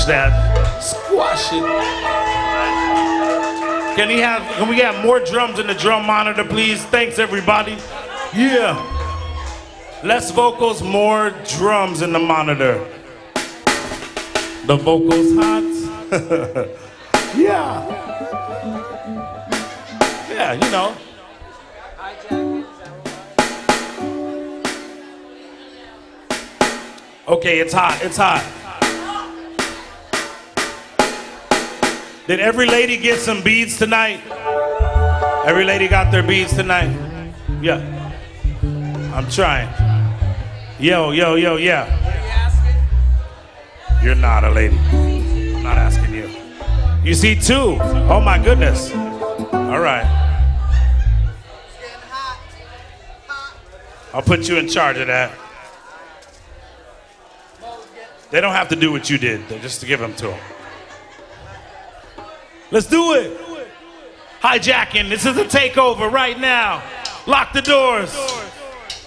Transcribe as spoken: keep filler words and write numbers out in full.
that. Squash it. Can he have, can we have more drums in the drum monitor, please? Thanks, everybody. Yeah. Less vocals, more drums in the monitor. The vocals hot. Yeah. Yeah, you know. Okay, it's hot, it's hot. Did every lady get some beads tonight? Every lady got their beads tonight? Yeah. I'm trying. Yo, yo, yo, yeah. You're not a lady. I'm not asking you. You see two? Oh my goodness. All right. I'll put you in charge of that. They don't have to do what you did, just to give them to them. Let's do it. Hijacking. This is a takeover right now. Lock the doors.